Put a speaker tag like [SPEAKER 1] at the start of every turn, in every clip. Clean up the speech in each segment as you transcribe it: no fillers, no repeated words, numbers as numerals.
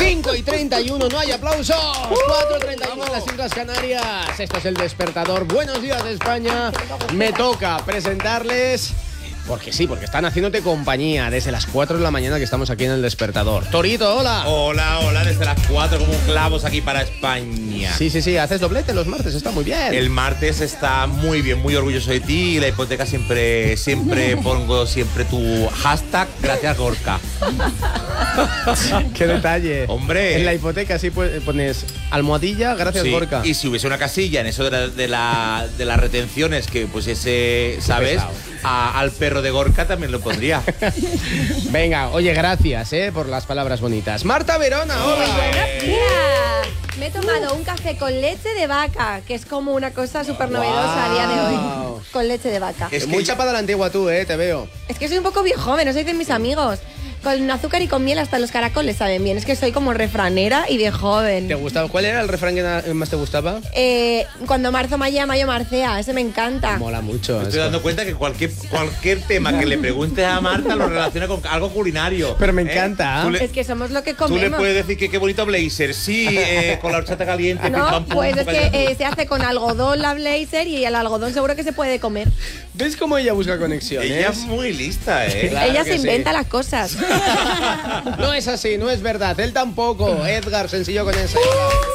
[SPEAKER 1] 5:31, no hay aplausos. 4:31 en las Islas Canarias. Esto es El Despertador. Buenos días de España. Me toca presentarles... Porque sí, porque están haciéndote compañía desde las 4 de la mañana que estamos aquí en El Despertador. Torito, hola.
[SPEAKER 2] Hola, desde las 4 como clavos aquí para España.
[SPEAKER 1] Sí, haces doblete los martes, está muy bien.
[SPEAKER 2] El martes está muy bien, muy orgulloso de ti y la hipoteca siempre pongo tu hashtag, gracias Gorka.
[SPEAKER 1] Qué detalle.
[SPEAKER 2] Hombre.
[SPEAKER 1] En la hipoteca sí pones almohadilla, gracias
[SPEAKER 2] Sí,
[SPEAKER 1] Gorka.
[SPEAKER 2] y si hubiese una casilla en eso de las retenciones, que pues ese, ¿sabes? Al perro de Gorka también lo pondría.
[SPEAKER 1] Venga, oye, gracias por las palabras bonitas. Marta Verona, hola.
[SPEAKER 3] Buenos días. Me he tomado un café con leche de vaca, que es como una cosa súper novedosa a día de hoy. Con leche de vaca.
[SPEAKER 1] Es muy chapada la antigua tú, te veo.
[SPEAKER 3] Es que soy un poco viejo, no soy de mis amigos. Con azúcar y con miel hasta los caracoles saben bien. Es que soy como refranera y de joven.
[SPEAKER 1] ¿Te gustaba? ¿Cuál era el refrán que más te gustaba?
[SPEAKER 3] Cuando marzo maya, mayo marcea. Ese me encanta.
[SPEAKER 1] Mola mucho.
[SPEAKER 2] Me estoy dando cuenta que cualquier tema que le preguntes a Marta lo relaciona con algo culinario.
[SPEAKER 1] Pero me encanta.
[SPEAKER 3] Es que somos lo que
[SPEAKER 2] Tú
[SPEAKER 3] comemos.
[SPEAKER 2] le puedes decir que qué bonito blazer. Sí, con la horchata caliente.
[SPEAKER 3] No,
[SPEAKER 2] pim, pam, pum,
[SPEAKER 3] pues es
[SPEAKER 2] caliente.
[SPEAKER 3] que se hace con algodón la blazer y el algodón seguro que se puede comer.
[SPEAKER 1] ¿Ves cómo ella busca conexiones?
[SPEAKER 2] Ella es muy lista,
[SPEAKER 1] Claro
[SPEAKER 3] Ella
[SPEAKER 1] que
[SPEAKER 3] se inventa
[SPEAKER 1] sí.
[SPEAKER 3] las cosas.
[SPEAKER 1] No es así, no es verdad. Él tampoco. Edgar, sencillo con esa.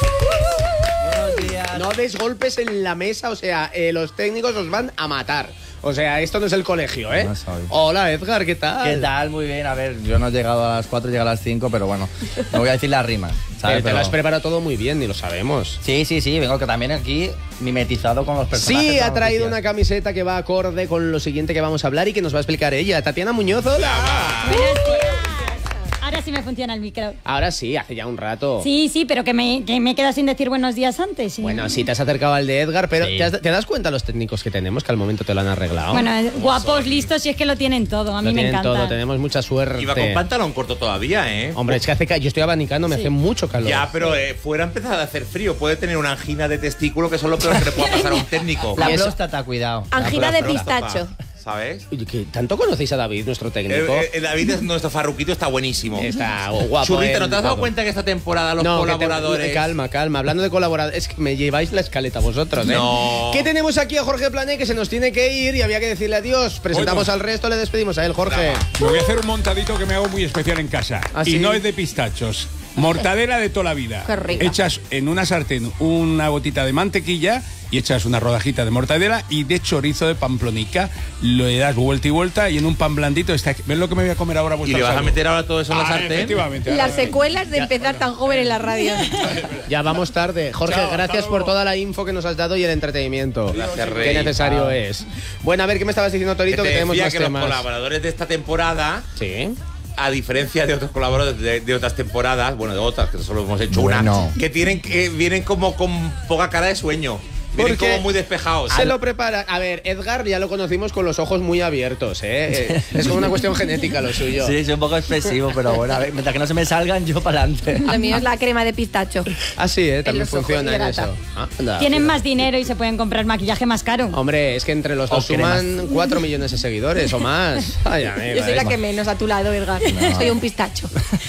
[SPEAKER 4] Buenos días.
[SPEAKER 1] No des golpes en la mesa, o sea, los técnicos os van a matar. O sea, esto no es el colegio, ¿eh?
[SPEAKER 4] No soy.
[SPEAKER 1] Hola, Edgar, ¿qué tal?
[SPEAKER 4] ¿Qué tal? Muy bien. A ver, yo no he llegado a las 4, llego a las 5, pero bueno, no voy a decir la rima, ¿sabes?
[SPEAKER 1] Te lo has preparado todo muy bien, ni lo sabemos.
[SPEAKER 4] Sí, vengo que también aquí mimetizado con los personajes.
[SPEAKER 1] Sí,
[SPEAKER 4] de
[SPEAKER 1] ha
[SPEAKER 4] las
[SPEAKER 1] traído
[SPEAKER 4] noticias.
[SPEAKER 1] una camiseta que va acorde con lo siguiente que vamos a hablar y que nos va a explicar ella. Tatiana Muñoz, hola.
[SPEAKER 5] Buenos días. Ahora sí me funciona el micro.
[SPEAKER 1] Ahora sí, hace ya un rato.
[SPEAKER 5] Sí, pero que me he quedado sin decir buenos días antes. Sí.
[SPEAKER 1] Bueno, sí, te has acercado al de Edgar, pero
[SPEAKER 4] Sí.
[SPEAKER 1] ¿te das cuenta los técnicos que tenemos que al momento te lo han arreglado?
[SPEAKER 5] Bueno, guapos, listos, y es que lo tienen todo. A mí
[SPEAKER 1] Lo
[SPEAKER 5] me
[SPEAKER 1] tienen
[SPEAKER 5] encanta.
[SPEAKER 1] todo, tenemos mucha suerte.
[SPEAKER 2] Iba con pantalón corto todavía, ¿eh?
[SPEAKER 1] Hombre, es que yo estoy abanicando, me hace mucho calor.
[SPEAKER 2] Ya, pero fuera empezado a hacer frío. Puede tener una angina de testículo, que eso es lo peor que le pueda pasar a un técnico.
[SPEAKER 4] La
[SPEAKER 1] Y eso-
[SPEAKER 4] próstata, cuidado.
[SPEAKER 3] Angina de
[SPEAKER 2] próstata,
[SPEAKER 3] pistacho.
[SPEAKER 2] ¿Sabes?
[SPEAKER 1] Oye, ¿qué tanto conocéis a David, nuestro técnico?
[SPEAKER 2] David, nuestro farruquito, está buenísimo.
[SPEAKER 1] Está guapo.
[SPEAKER 2] Churrita, ¿no te has dado
[SPEAKER 1] guapo.
[SPEAKER 2] cuenta que esta temporada los
[SPEAKER 1] No,
[SPEAKER 2] colaboradores...
[SPEAKER 1] calma. Hablando de colaboradores, es que me lleváis la escaleta vosotros, ¿eh?
[SPEAKER 2] No.
[SPEAKER 1] ¿Qué tenemos aquí a Jorge Plané, que se nos tiene que ir y había que decirle adiós? Presentamos al resto, le despedimos a él, Jorge.
[SPEAKER 6] Me voy a hacer un montadito que me hago muy especial en casa.
[SPEAKER 1] ¿Ah,
[SPEAKER 6] y
[SPEAKER 1] sí?
[SPEAKER 6] no es de pistachos. Mortadela de toda la vida.
[SPEAKER 3] Qué rica.
[SPEAKER 6] Echas en una sartén una gotita de mantequilla y echas una rodajita de mortadela y de chorizo de pamplonica. Le das vuelta y vuelta y en un pan blandito está. ¿Ves lo que me voy a comer ahora?
[SPEAKER 2] ¿Y le vas a meter ahora todo eso en la sartén?
[SPEAKER 6] Efectivamente.
[SPEAKER 3] Las secuelas de empezar tan joven en la radio.
[SPEAKER 1] Ya vamos tarde. Jorge,
[SPEAKER 6] Chao,
[SPEAKER 1] gracias
[SPEAKER 6] hasta
[SPEAKER 1] por
[SPEAKER 6] luego.
[SPEAKER 1] toda la info que nos has dado y el entretenimiento.
[SPEAKER 2] Gracias,
[SPEAKER 1] Qué
[SPEAKER 2] Rey.
[SPEAKER 1] necesario
[SPEAKER 4] Chao.
[SPEAKER 1] es. Bueno, a ver, ¿qué me estabas diciendo, Torito? Que
[SPEAKER 2] Te
[SPEAKER 1] tenemos
[SPEAKER 2] decía
[SPEAKER 1] más
[SPEAKER 2] que los
[SPEAKER 1] temas.
[SPEAKER 2] colaboradores de esta temporada,
[SPEAKER 1] Sí.
[SPEAKER 2] a diferencia de otros colaboradores de otras temporadas, bueno, de otras, que solo hemos hecho
[SPEAKER 4] Bueno.
[SPEAKER 2] una, que vienen como con poca cara de sueño. Vienen
[SPEAKER 1] Porque
[SPEAKER 2] como muy despejados.
[SPEAKER 1] Se lo prepara. A ver, Edgar ya lo conocimos con los ojos muy abiertos, ¿eh? Es como una cuestión genética lo suyo.
[SPEAKER 4] Sí, soy un poco expresivo, pero bueno, a ver, mientras que no se me salgan, yo para adelante.
[SPEAKER 3] Lo mío es la crema de pistacho.
[SPEAKER 1] Ah, sí, también
[SPEAKER 3] los ojos
[SPEAKER 1] funciona en
[SPEAKER 3] hidrata.
[SPEAKER 1] eso. Anda,
[SPEAKER 5] Tienen
[SPEAKER 1] fíjate.
[SPEAKER 5] más dinero y se pueden comprar maquillaje más caro.
[SPEAKER 1] Hombre, es que entre los
[SPEAKER 4] O
[SPEAKER 1] dos
[SPEAKER 4] cremas.
[SPEAKER 1] suman 4 millones de seguidores o más. Ay, amigo,
[SPEAKER 3] Yo soy la que menos a tu lado, Edgar. Soy un pistacho.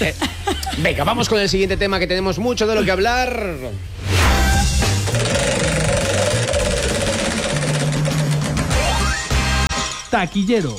[SPEAKER 1] Venga, vamos con el siguiente tema, que tenemos mucho de lo que hablar.
[SPEAKER 7] Taquillero.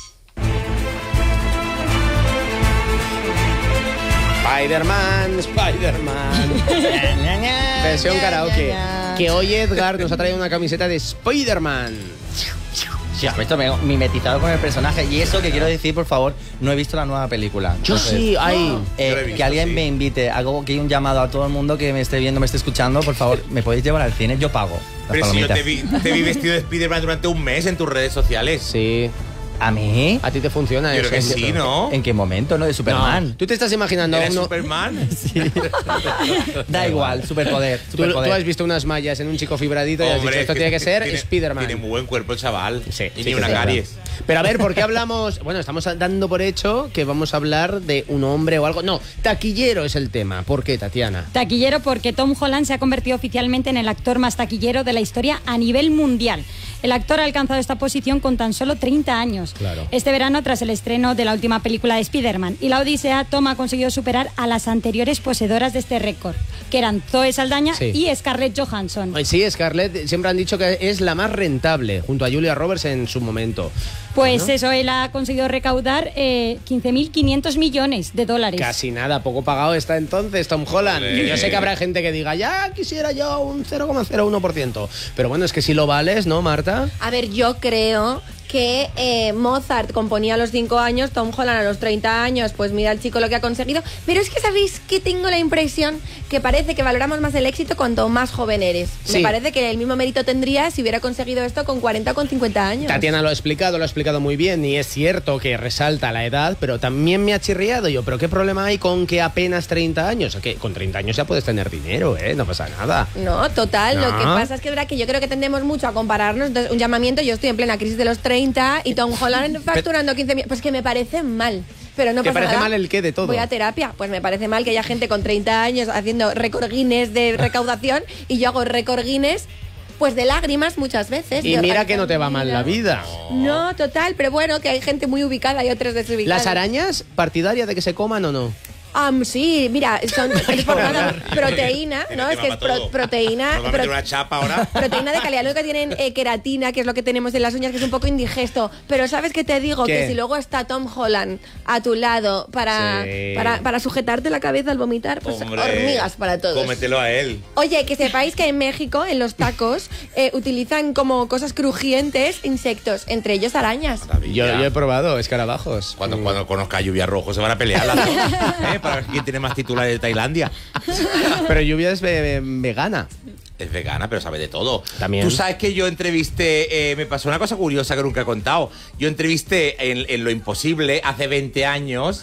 [SPEAKER 1] Spider-Man. Versión karaoke. Que hoy Edgar nos ha traído una camiseta de Spider-Man.
[SPEAKER 4] Sí, esto me he mimetizado con el personaje. Y eso que quiero decir, por favor, no he visto la nueva película.
[SPEAKER 1] Yo
[SPEAKER 4] Entonces,
[SPEAKER 1] sí, ahí.
[SPEAKER 2] Yo lo he visto,
[SPEAKER 4] que alguien
[SPEAKER 2] sí.
[SPEAKER 4] me invite, hago aquí un llamado a todo el mundo que me esté viendo, me esté escuchando, por favor, ¿me podéis llevar al cine? Yo pago las
[SPEAKER 2] Pero si yo
[SPEAKER 4] palomitas.
[SPEAKER 2] te vi vestido de Spider-Man durante un mes en tus redes sociales.
[SPEAKER 1] Sí.
[SPEAKER 4] ¿A mí?
[SPEAKER 1] A ti te funciona
[SPEAKER 2] Yo
[SPEAKER 1] eso.
[SPEAKER 2] creo que sí, ¿no?
[SPEAKER 4] ¿En qué momento, no? De Superman.
[SPEAKER 1] No, tú te estás imaginando a
[SPEAKER 2] ¿Eres
[SPEAKER 1] uno...
[SPEAKER 2] Superman?
[SPEAKER 4] Da igual, superpoder.
[SPEAKER 1] Tú
[SPEAKER 4] superpoder.
[SPEAKER 1] has visto unas mallas en un chico fibradito y has dicho, esto tiene que ser Spider-Man.
[SPEAKER 2] Tiene muy buen cuerpo el chaval.
[SPEAKER 1] Sí,
[SPEAKER 2] y
[SPEAKER 1] sí,
[SPEAKER 2] ni una
[SPEAKER 1] sí,
[SPEAKER 2] caries.
[SPEAKER 1] Pero a ver, ¿por qué hablamos? Bueno, estamos dando por hecho que vamos a hablar de un hombre o algo. No, taquillero es el tema. ¿Por qué, Tatiana?
[SPEAKER 5] Taquillero porque Tom Holland se ha convertido oficialmente en el actor más taquillero de la historia a nivel mundial. El actor ha alcanzado esta posición con tan solo 30 años.
[SPEAKER 1] Claro.
[SPEAKER 5] Este verano, tras el estreno de la última película de Spider-Man y La Odisea, Tom ha conseguido superar a las anteriores poseedoras de este récord, que eran Zoe Saldaña y Scarlett Johansson.
[SPEAKER 1] Sí, Scarlett siempre han dicho que es la más rentable, junto a Julia Roberts en su momento.
[SPEAKER 5] Pues eso, él ha conseguido recaudar 15.500 millones de dólares.
[SPEAKER 1] Casi nada, poco pagado está entonces Tom Holland. Yo sé que habrá gente que diga, ya quisiera yo un 0,01%. Pero bueno, es que si lo vales, ¿no, Marta?
[SPEAKER 3] A ver, yo creo que Mozart componía a los 5 años, Tom Holland a los 30 años, pues mira el chico lo que ha conseguido. Pero es que sabéis que tengo la impresión que parece que valoramos más el éxito cuanto más joven eres.
[SPEAKER 1] Sí.
[SPEAKER 3] Me parece que el mismo mérito tendría si hubiera conseguido esto con 40 o con 50 años.
[SPEAKER 1] Tatiana lo ha explicado muy bien y es cierto que resalta la edad, pero también me ha chirriado yo. ¿Pero qué problema hay con que apenas 30 años? Que con 30 años ya puedes tener dinero, ¿eh? No pasa nada.
[SPEAKER 3] No, total.
[SPEAKER 1] No.
[SPEAKER 3] Lo que pasa es que es verdad que yo creo que tendemos mucho a compararnos. Entonces, un llamamiento, yo estoy en plena crisis de los 30 y Tom Holland facturando 15.000. Pues que me parece mal. Pero no
[SPEAKER 1] ¿Te
[SPEAKER 3] pasa
[SPEAKER 1] parece
[SPEAKER 3] nada.
[SPEAKER 1] mal el qué de todo?
[SPEAKER 3] Voy a terapia. Pues me parece mal que haya gente con 30 años haciendo récord Guinness de recaudación y yo hago récord Guinness pues de lágrimas muchas veces.
[SPEAKER 1] Y mira que no te va mal la vida.
[SPEAKER 3] No, total, pero bueno, que hay gente muy ubicada y otras desubicadas.
[SPEAKER 1] ¿Las arañas partidarias de que se coman o no?
[SPEAKER 3] Sí, mira, son es por nada, proteína, ¿no? Es que es proteína.
[SPEAKER 2] ¿Nos va a meter una chapa ahora?
[SPEAKER 3] Proteína de calidad. Lo que tienen queratina, que es lo que tenemos en las uñas, que es un poco indigesto. Pero ¿sabes qué te digo?
[SPEAKER 1] ¿Qué?
[SPEAKER 3] Que si luego está Tom Holland a tu lado para sujetarte la cabeza al vomitar, pues
[SPEAKER 2] Hombre,
[SPEAKER 3] hormigas para todos.
[SPEAKER 2] Cómetelo a él.
[SPEAKER 3] Oye, que sepáis que en México, en los tacos, utilizan como cosas crujientes insectos, entre ellos arañas.
[SPEAKER 1] Yo he probado escarabajos.
[SPEAKER 2] Cuando conozca a Lluvia Rojo se van a pelear las dos, para ver quién tiene más titulares de Tailandia.
[SPEAKER 1] Pero Lluvia es vegana.
[SPEAKER 2] Es vegana, pero sabe de todo.
[SPEAKER 1] También.
[SPEAKER 2] Tú sabes que yo entrevisté, me pasó una cosa curiosa que nunca he contado. Yo entrevisté en Lo Imposible hace 20 años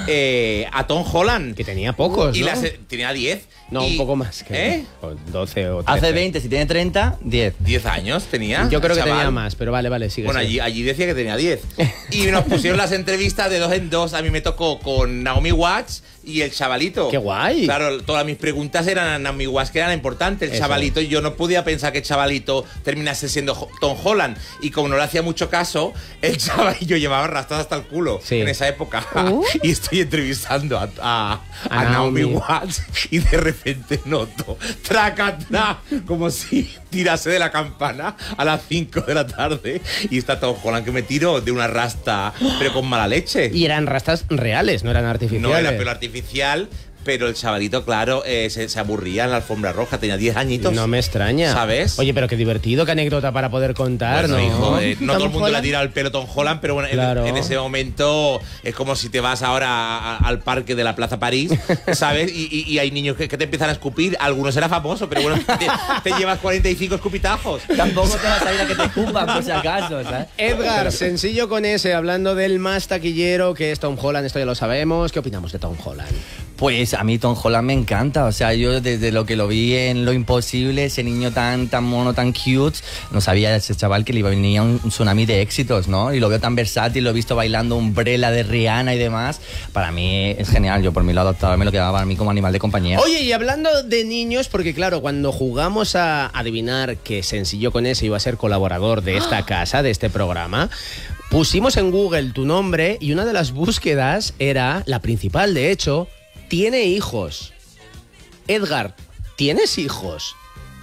[SPEAKER 2] a Tom Holland.
[SPEAKER 1] Que tenía pocos,
[SPEAKER 2] Y
[SPEAKER 1] ¿no?
[SPEAKER 2] tenía 10.
[SPEAKER 1] No, un poco más. O 12 o 13.
[SPEAKER 4] Hace 20, si tiene 30, 10.
[SPEAKER 2] 10 años tenía.
[SPEAKER 1] Yo creo que
[SPEAKER 2] chaval.
[SPEAKER 1] tenía más, pero vale, sigue.
[SPEAKER 2] Bueno,
[SPEAKER 1] sigue.
[SPEAKER 2] allí decía que tenía 10. Y nos pusieron las entrevistas de 2 en 2. A mí me tocó con Naomi Watts y el chavalito.
[SPEAKER 1] ¡Qué guay!
[SPEAKER 2] Claro, todas mis preguntas eran a Naomi Watts, que era la importante. El
[SPEAKER 1] Eso.
[SPEAKER 2] chavalito, y yo no podía pensar que el chavalito terminase siendo Tom Holland. Y como no le hacía mucho caso, el chavalillo llevaba rastas hasta el culo en esa época. Y estoy entrevistando a Naomi Watts y de repente noto traca, como si tirase de la campana a las 5 de la tarde y está Tom Holland que me tiró de una rasta, pero con mala leche.
[SPEAKER 1] Y eran rastas reales, no eran artificiales.
[SPEAKER 2] No era pelo artificial, pero el chavalito, claro, se aburría en la alfombra roja, tenía 10 añitos.
[SPEAKER 1] No me extraña.
[SPEAKER 2] ¿Sabes?
[SPEAKER 1] Oye, pero qué divertido, qué anécdota para poder contar,
[SPEAKER 2] Bueno,
[SPEAKER 1] ¿no?
[SPEAKER 2] hijo, no todo el mundo le
[SPEAKER 3] Holland.
[SPEAKER 2] ha tirado el pelo Tom Holland, pero bueno,
[SPEAKER 1] Claro.
[SPEAKER 2] en ese momento es como si te vas ahora al parque de la Plaza París, ¿sabes? Y hay niños que te empiezan a escupir. Algunos era famoso, pero bueno, te llevas 45 escupitajos.
[SPEAKER 4] Tampoco te vas a ir a que te escupan, por si acaso, ¿sabes?
[SPEAKER 1] Edgar, sencillo con ese, hablando del más taquillero que es Tom Holland, esto ya lo sabemos. ¿Qué opinamos de Tom Holland?
[SPEAKER 4] Pues a mí Tom Holland me encanta, o sea, yo desde lo que lo vi en Lo Imposible, ese niño tan mono, tan cute, no sabía ese chaval que le iba a venir un tsunami de éxitos, ¿no? Y lo veo tan versátil, lo he visto bailando Umbrella de Rihanna y demás, para mí es genial, yo por mi lado adoptado me lo quedaba para mí como animal de compañía.
[SPEAKER 1] Oye, y hablando de niños, porque claro, cuando jugamos a adivinar que Sencillo con ese iba a ser colaborador de esta casa, de este programa, pusimos en Google tu nombre y una de las búsquedas era, la principal de hecho, tiene hijos. Edgar, ¿tienes hijos?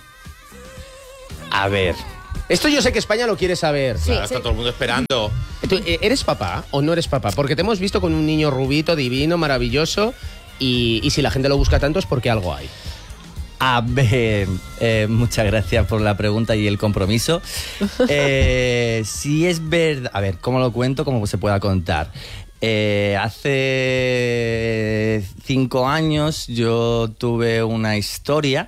[SPEAKER 1] A ver. Esto yo sé que España lo quiere saber.
[SPEAKER 3] Sí,
[SPEAKER 2] Claro, está todo el mundo esperando.
[SPEAKER 1] ¿Eres papá o no eres papá? Porque te hemos visto con un niño rubito, divino, maravilloso, y si la gente lo busca tanto es porque algo hay.
[SPEAKER 4] A ver, muchas gracias por la pregunta y el compromiso. Sí es verdad, a ver, ¿cómo lo cuento? ¿Cómo se pueda contar? Hace 5 años yo tuve una historia,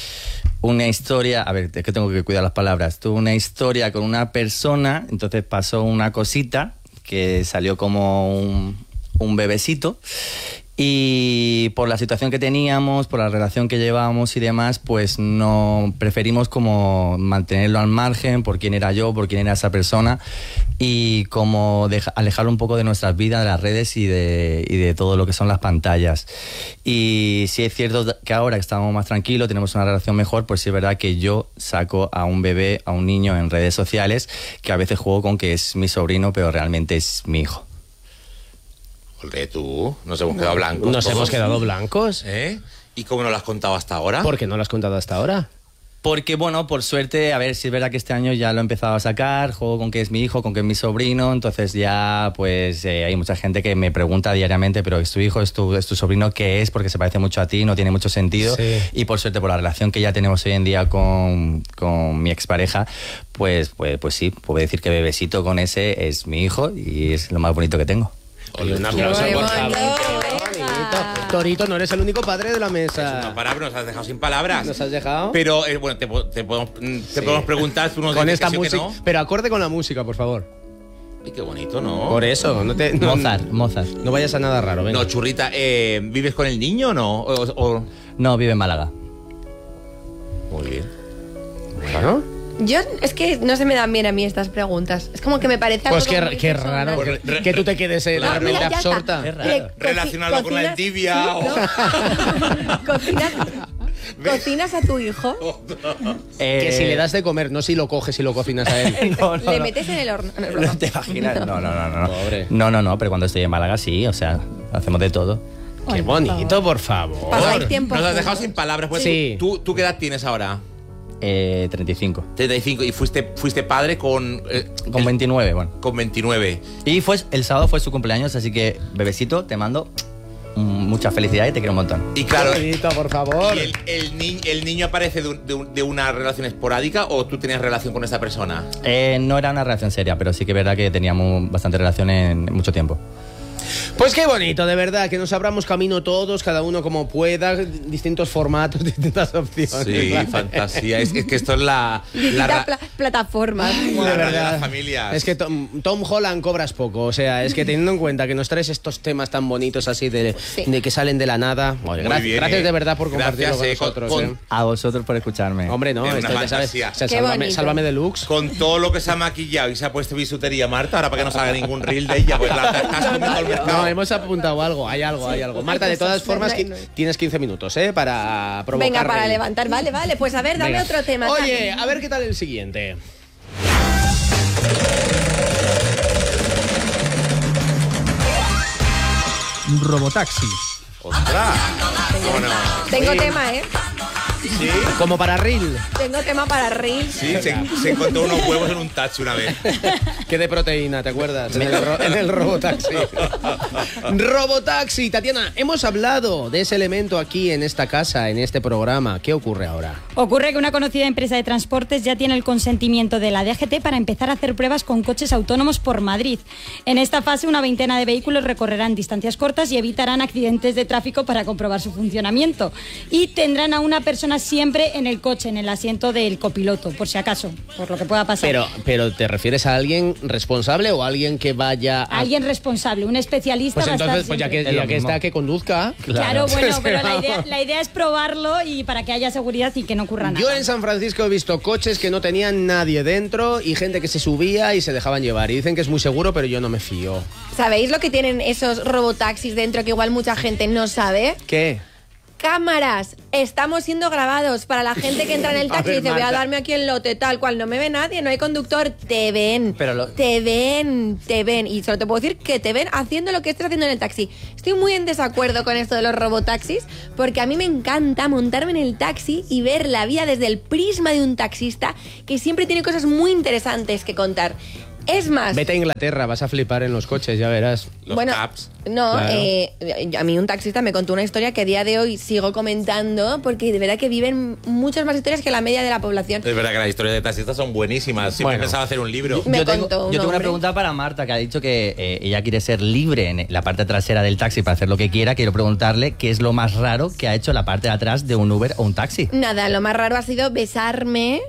[SPEAKER 4] a ver, es que tengo que cuidar las palabras, tuve una historia con una persona, entonces pasó una cosita que salió como un bebecito Y por la situación que teníamos, por la relación que llevábamos y demás, pues no preferimos como mantenerlo al margen por quién era yo, por quién era esa persona, y como alejarlo un poco de nuestras vidas, de las redes y de todo lo que son las pantallas. Y sí es cierto que ahora que estamos más tranquilos, tenemos una relación mejor, pues sí es verdad que yo saco a un bebé, a un niño en redes sociales, que a veces juego con que es mi sobrino, pero realmente es mi hijo.
[SPEAKER 2] Olé, tú, nos hemos quedado blancos.
[SPEAKER 1] Nos
[SPEAKER 2] todos.
[SPEAKER 1] hemos quedado blancos.
[SPEAKER 2] ¿Y cómo no lo has contado hasta ahora?
[SPEAKER 1] ¿Por qué no lo has contado hasta ahora?
[SPEAKER 4] Porque, bueno, por suerte, a ver, si es verdad que este año ya lo he empezado a sacar, juego con que es mi hijo, con que es mi sobrino, entonces ya, pues, hay mucha gente que me pregunta diariamente, pero ¿es tu hijo, es tu sobrino? ¿Qué es? Porque se parece mucho a ti, no tiene mucho sentido. Sí. Y por suerte, por la relación que ya tenemos hoy en día con mi expareja, pues sí, puedo decir que Bebesito con ese es mi hijo y es lo más bonito que tengo.
[SPEAKER 1] Oye, un aplauso, por favor. Torito, no eres el único padre de la mesa.
[SPEAKER 2] No, para, nos has dejado sin palabras.
[SPEAKER 1] ¿Nos has dejado?
[SPEAKER 2] Pero, bueno, te podemos preguntar, tú nos
[SPEAKER 1] con
[SPEAKER 2] dices
[SPEAKER 1] esta
[SPEAKER 2] que sí,
[SPEAKER 1] música,
[SPEAKER 2] que no.
[SPEAKER 1] pero acorde con la música, por favor.
[SPEAKER 2] Y qué bonito, ¿no?
[SPEAKER 1] Por eso,
[SPEAKER 4] Mozart.
[SPEAKER 1] No vayas a nada raro, venga.
[SPEAKER 2] No, churrita, ¿vives con el niño o no?
[SPEAKER 4] No, vive en Málaga.
[SPEAKER 2] Muy bien.
[SPEAKER 1] Bueno.
[SPEAKER 3] Yo, es que no se me dan bien a mí estas preguntas. Es como que me parece algo.
[SPEAKER 1] Pues qué raro que tú te quedes realmente absorta.
[SPEAKER 2] Relacionarlo con la endivia.
[SPEAKER 3] ¿Cocinas a tu hijo?
[SPEAKER 1] Que si le das de comer, no si lo coges y lo cocinas a él.
[SPEAKER 3] ¿Le metes en el horno?
[SPEAKER 4] No te imaginas. No.
[SPEAKER 1] Pobre.
[SPEAKER 4] No, pero cuando estoy en Málaga sí, o sea, hacemos de todo.
[SPEAKER 1] Qué bonito, por favor.
[SPEAKER 3] Pasáis tiempo.
[SPEAKER 2] Nos has dejado sin palabras. Pues
[SPEAKER 1] sí.
[SPEAKER 2] ¿Tú qué edad tienes ahora?
[SPEAKER 4] 35.
[SPEAKER 2] 35. ¿Y fuiste padre con...?
[SPEAKER 4] Con 29, bueno.
[SPEAKER 2] Con 29.
[SPEAKER 4] Y el sábado fue su cumpleaños, así que, Bebesito, te mando mucha felicidad y te quiero un montón.
[SPEAKER 2] Y claro,
[SPEAKER 1] bonito, por favor.
[SPEAKER 2] ¿Y el niño aparece de una relación esporádica o tú tenías relación con esa persona?
[SPEAKER 4] No era una relación seria, pero sí que es verdad que teníamos bastante relación en mucho tiempo.
[SPEAKER 1] Pues qué bonito, de verdad, que nos abramos camino todos, cada uno como pueda, distintos formatos, distintas opciones.
[SPEAKER 2] Sí, ¿vale? Fantasía. Es que esto es
[SPEAKER 3] plataformas.
[SPEAKER 2] La verdad de las familias.
[SPEAKER 1] Es que Tom Holland cobras poco, o sea, es que teniendo en cuenta que nos traes estos temas tan bonitos así de que salen de la nada. Oye, gracias de verdad por compartirlo con nosotros.
[SPEAKER 4] A vosotros por escucharme.
[SPEAKER 1] Hombre, no, esto ya sabes, sálvame deluxe.
[SPEAKER 2] Con todo lo que se ha maquillado y se ha puesto bisutería Marta, ahora para que no salga ningún reel de ella, pues la estás comiendo al mercado.
[SPEAKER 1] No, hemos apuntado algo, hay algo. Marta, de todas formas, tienes 15 minutos, para provocar.
[SPEAKER 3] Venga, para levantar, vale. Pues a ver, dame otro tema.
[SPEAKER 1] Oye, a ver qué tal el siguiente.
[SPEAKER 7] Robotaxi.
[SPEAKER 2] ¡Ostras!
[SPEAKER 3] Tengo tema, ¿eh?
[SPEAKER 2] ¿Sí?
[SPEAKER 1] Como para reel.
[SPEAKER 3] Tengo tema para reel.
[SPEAKER 2] Sí, se encontró unos huevos en un taxi una vez.
[SPEAKER 1] Que de proteína, ¿te acuerdas? En el Robotaxi. Robotaxi, Tatiana, hemos hablado de ese elemento aquí en esta casa, en este programa. ¿Qué ocurre ahora?
[SPEAKER 5] Ocurre que una conocida empresa de transportes ya tiene el consentimiento de la DGT para empezar a hacer pruebas con coches autónomos por Madrid. En esta fase, una veintena de vehículos recorrerán distancias cortas y evitarán accidentes de tráfico para comprobar su funcionamiento. Y tendrán a una persona siempre en el coche, en el asiento del copiloto, por si acaso, por lo que pueda pasar.
[SPEAKER 1] Pero ¿te refieres a alguien responsable o a alguien que vaya a...
[SPEAKER 5] Alguien responsable, un especialista.
[SPEAKER 1] Pues
[SPEAKER 5] va
[SPEAKER 1] entonces,
[SPEAKER 5] a estar
[SPEAKER 1] pues ya que está, que conduzca.
[SPEAKER 5] Claro, bueno, pero la idea es probarlo y para que haya seguridad y que no ocurra nada.
[SPEAKER 1] Yo en San Francisco he visto coches que no tenían nadie dentro y gente que se subía y se dejaban llevar. Y dicen que es muy seguro, pero yo no me fío.
[SPEAKER 3] ¿Sabéis lo que tienen esos robotaxis dentro que igual mucha gente no sabe?
[SPEAKER 1] ¿Qué?
[SPEAKER 3] Cámaras, estamos siendo grabados. Para la gente que entra en el taxi y dice, voy a darme aquí el lote, tal cual, no me ve nadie, no hay conductor, te ven, te ven. Y solo te puedo decir que te ven haciendo lo que estés haciendo en el taxi. Estoy muy en desacuerdo con esto de los robotaxis, porque a mí me encanta montarme en el taxi y ver la vida desde el prisma de un taxista que siempre tiene cosas muy interesantes que contar. Es más...
[SPEAKER 1] Vete a Inglaterra, vas a flipar en los coches, ya verás.
[SPEAKER 2] Los caps.
[SPEAKER 3] No,
[SPEAKER 1] Claro.
[SPEAKER 3] A mí un taxista me contó una historia que a día de hoy sigo comentando porque de verdad que viven muchas más historias que la media de la población.
[SPEAKER 2] Es verdad que las historias de taxistas son buenísimas. Siempre he pensado hacer un libro.
[SPEAKER 3] Me
[SPEAKER 4] Yo
[SPEAKER 3] contó un
[SPEAKER 4] tengo una
[SPEAKER 3] hombre.
[SPEAKER 4] pregunta para Marta, que ha dicho que ella quiere ser libre en la parte trasera del taxi para hacer lo que quiera. Quiero preguntarle qué es lo más raro que ha hecho la parte de atrás de un Uber o un taxi.
[SPEAKER 3] Nada, lo más raro ha sido besarme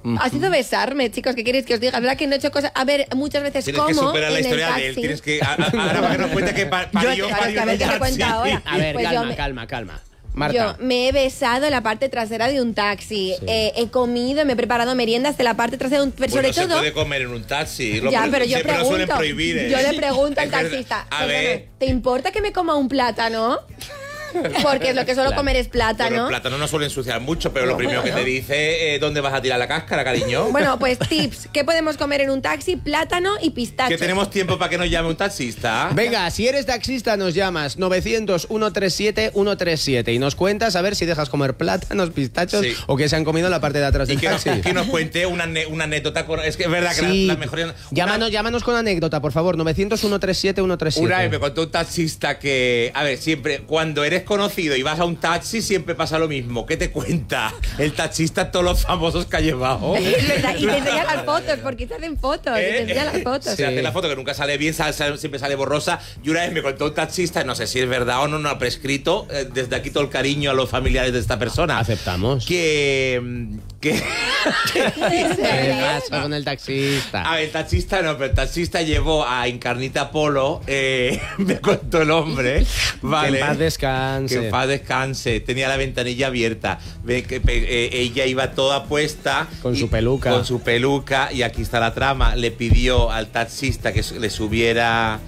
[SPEAKER 3] Ha sido besarme, chicos, ¿qué queréis que os diga? ¿Verdad que no he hecho cosas? A ver, muchas veces
[SPEAKER 2] tienes
[SPEAKER 3] como
[SPEAKER 2] que superar la
[SPEAKER 3] en el
[SPEAKER 2] historia
[SPEAKER 3] taxi.
[SPEAKER 2] de él. Tienes que... Ahora para que nos cuente que parió
[SPEAKER 3] a ver qué te cuenta ahora.
[SPEAKER 1] A ver,
[SPEAKER 3] Pues
[SPEAKER 1] calma. Marta.
[SPEAKER 3] Yo me he besado en la parte trasera de un taxi.
[SPEAKER 1] Sí.
[SPEAKER 3] He comido, me he preparado meriendas de la parte trasera de un... Pero
[SPEAKER 2] Bueno,
[SPEAKER 3] sobre todo...
[SPEAKER 2] se puede comer en un taxi.
[SPEAKER 3] Ya, pero yo
[SPEAKER 2] siempre lo suelen
[SPEAKER 3] pregunto,
[SPEAKER 2] prohibir, ¿eh?
[SPEAKER 3] yo le pregunto al
[SPEAKER 2] Es verdad.
[SPEAKER 3] taxista,
[SPEAKER 2] A ver...
[SPEAKER 3] ¿te importa que me coma un plátano? Porque es lo que suelo comer es
[SPEAKER 2] Bueno,
[SPEAKER 3] plátano.
[SPEAKER 2] el plátano no suele ensuciar mucho, pero lo primero que te dice, ¿dónde vas a tirar la cáscara, cariño?
[SPEAKER 3] Bueno, pues tips. ¿Qué podemos comer en un taxi? Plátano y pistacho.
[SPEAKER 2] Que tenemos tiempo para que nos llame un taxista.
[SPEAKER 1] Venga, si eres taxista nos llamas 900-137-137 y nos cuentas a ver si dejas comer plátanos, pistachos
[SPEAKER 2] Sí.
[SPEAKER 1] o que se han comido en la parte de atrás
[SPEAKER 2] Y
[SPEAKER 1] del
[SPEAKER 2] que nos,
[SPEAKER 1] taxi.
[SPEAKER 2] que nos cuente una anécdota. Es que es verdad que
[SPEAKER 1] Sí.
[SPEAKER 2] la mejor...
[SPEAKER 1] Llámanos con anécdota, por favor. 900-137-137.
[SPEAKER 2] Una vez me contó un taxista que, a ver, siempre, cuando eres conocido y vas a un taxi, siempre pasa lo mismo. ¿Qué te cuenta el taxista todos los famosos que ha llevado?
[SPEAKER 3] Es verdad, y te enseña las fotos, porque se hacen fotos, y te enseña las fotos.
[SPEAKER 2] Se hace la foto que nunca sale bien, siempre sale borrosa. Y una vez me contó un taxista, no sé si es verdad o no, no ha prescrito, desde aquí todo el cariño a los familiares de esta persona.
[SPEAKER 1] Aceptamos.
[SPEAKER 2] Que
[SPEAKER 1] ¿Qué pasa con el taxista?
[SPEAKER 2] a ver, el taxista no, pero el taxista llevó a Encarnita Polo, me contó el hombre, ¿vale?
[SPEAKER 1] Que en paz descanse.
[SPEAKER 2] Que en paz descanse. Tenía la ventanilla abierta. Ella iba toda puesta.
[SPEAKER 1] Con su peluca.
[SPEAKER 2] Con su peluca, y aquí está la trama. Le pidió al taxista que le subiera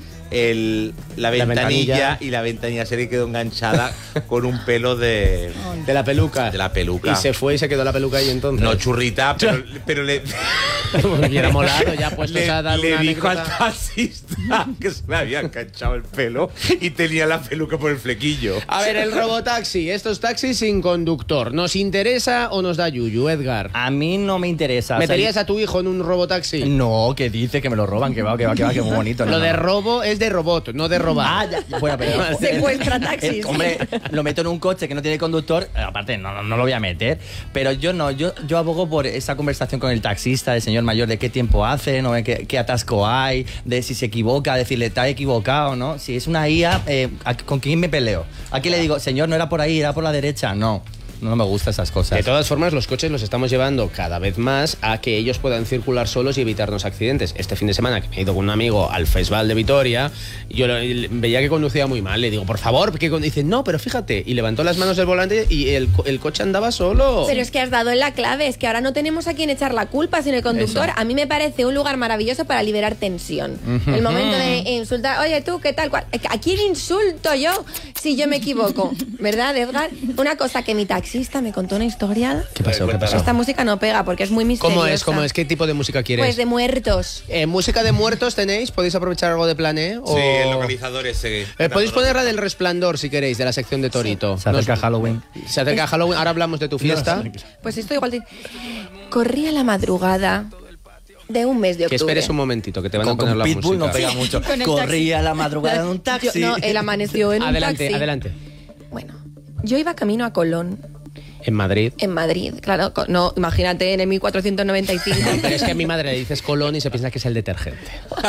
[SPEAKER 2] la ventanilla, y la ventanilla se le quedó enganchada con un pelo de
[SPEAKER 1] la peluca.
[SPEAKER 2] De la peluca.
[SPEAKER 1] Y se fue y se quedó la peluca ahí entonces.
[SPEAKER 2] No churrita, pero le...
[SPEAKER 1] Hubiera molado ya puestos a dar
[SPEAKER 2] le
[SPEAKER 1] una
[SPEAKER 2] dijo al
[SPEAKER 1] anécdota.
[SPEAKER 2] taxista que se le había enganchado el pelo y tenía la peluca por el flequillo.
[SPEAKER 1] A ver, el robotaxi, estos taxis sin conductor, ¿nos interesa o nos da yuyu, Edgar?
[SPEAKER 4] A mí no me interesa.
[SPEAKER 1] ¿Meterías a tu hijo en un robotaxi?
[SPEAKER 4] No, que dice que me lo roban, que va, que muy bonito.
[SPEAKER 1] Lo de robo es de robot, no de robar.
[SPEAKER 4] Ah, ya. Bueno, pero...
[SPEAKER 3] Secuestra taxis.
[SPEAKER 4] Hombre, lo meto en un coche que no tiene conductor, aparte no lo voy a meter, pero yo abogo por esa conversación con el taxista, el señor mayor, de qué tiempo hace, ¿no? qué atasco hay, de si se equivoca, decirle, ¿está equivocado, no? Si es una IA, ¿con quién me peleo? ¿A quién le digo, señor, no era por ahí, era por la derecha? No me gustan esas cosas.
[SPEAKER 1] De todas formas, los coches los estamos llevando cada vez más a que ellos puedan circular solos y evitarnos accidentes. Este fin de semana, que me he ido con un amigo al Festival de Vitoria, yo veía que conducía muy mal. Le digo, por favor, que dice, no, pero fíjate. Y levantó las manos del volante y el coche andaba solo.
[SPEAKER 3] Pero es que has dado en la clave, es que ahora no tenemos a quien echar la culpa, sino el conductor.
[SPEAKER 4] Eso.
[SPEAKER 3] A mí me parece un lugar maravilloso para liberar tensión. El momento de insultar, oye tú, ¿qué tal? ¿A quién insulto yo si yo me equivoco? ¿Verdad, Edgar? Una cosa que mi taxista me contó una historia.
[SPEAKER 1] ¿Qué pasó?
[SPEAKER 3] Esta música no pega porque es muy misteriosa.
[SPEAKER 1] ¿Cómo es? ¿Qué tipo de música quieres?
[SPEAKER 3] Pues de muertos.
[SPEAKER 1] ¿Música de muertos tenéis? ¿Podéis aprovechar algo de Plané?
[SPEAKER 2] Sí, el localizador ese.
[SPEAKER 1] Podéis poner la del Resplandor, si queréis, de la sección de Torito.
[SPEAKER 4] Se acerca Halloween.
[SPEAKER 1] Se acerca Halloween. Ahora hablamos de tu fiesta.
[SPEAKER 3] Pues esto igual corría la madrugada de un mes de
[SPEAKER 1] Que
[SPEAKER 3] octubre.
[SPEAKER 1] esperes un momentito, que te van a
[SPEAKER 4] Con
[SPEAKER 1] poner la
[SPEAKER 4] Pitbull
[SPEAKER 1] música.
[SPEAKER 4] no pega mucho.
[SPEAKER 5] Con el
[SPEAKER 4] Corría a la madrugada en un taxi.
[SPEAKER 3] No, él amaneció en un taxi.
[SPEAKER 1] Adelante.
[SPEAKER 3] Bueno, yo iba camino a Colón,
[SPEAKER 1] En Madrid.
[SPEAKER 3] en Madrid. Claro, no, imagínate en el 1495.
[SPEAKER 1] Pero es que a mi madre le dices Colón y se piensa que es el detergente.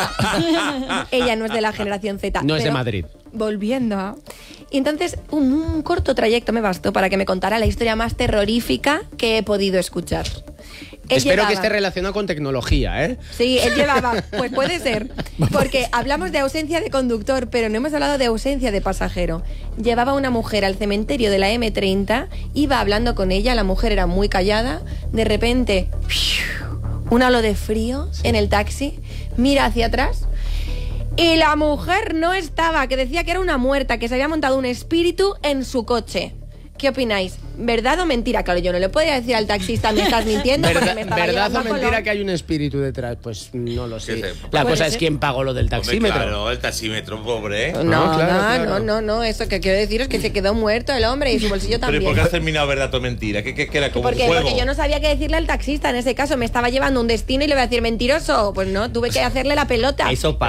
[SPEAKER 3] Ella no es de la generación Z.
[SPEAKER 1] No es de
[SPEAKER 3] pero
[SPEAKER 1] Madrid.
[SPEAKER 3] Volviendo a... Y entonces un corto trayecto me bastó para que me contara la historia más terrorífica que he podido escuchar. Él
[SPEAKER 1] Espero
[SPEAKER 3] llevaba-
[SPEAKER 1] que esté relacionado con tecnología, ¿eh?
[SPEAKER 3] Sí, él llevaba, pues puede ser, porque hablamos de ausencia de conductor, pero no hemos hablado de ausencia de pasajero. Llevaba una mujer al cementerio de la M30, iba hablando con ella, la mujer era muy callada, de repente, un halo de frío en el taxi, mira hacia atrás y la mujer no estaba, que decía que era una muerta, que se había montado un espíritu en su coche. ¿Qué opináis? ¿Verdad o mentira? Claro, yo no le podía decir al taxista, me estás mintiendo, porque me estaba
[SPEAKER 1] ¿Verdad
[SPEAKER 3] llevando
[SPEAKER 1] o
[SPEAKER 3] a Colón.
[SPEAKER 1] mentira que hay un espíritu detrás? Pues no lo sé.
[SPEAKER 2] Sí, sí.
[SPEAKER 1] La
[SPEAKER 3] Puede
[SPEAKER 1] cosa es
[SPEAKER 3] ser.
[SPEAKER 1] quién pagó lo del
[SPEAKER 2] Hombre,
[SPEAKER 1] taxímetro.
[SPEAKER 2] claro, el taxímetro, pobre, ¿eh?
[SPEAKER 3] No,
[SPEAKER 1] claro.
[SPEAKER 3] no, eso que quiero decir es que se quedó muerto el hombre y su bolsillo
[SPEAKER 2] Pero ¿y
[SPEAKER 3] también.
[SPEAKER 2] por qué has terminado verdad o mentira? ¿Qué era como un juego?
[SPEAKER 3] Porque yo no sabía qué decirle al taxista en ese caso, me estaba llevando a un destino y le voy a decir mentiroso. Pues no, tuve que hacerle la pelota.
[SPEAKER 4] Eso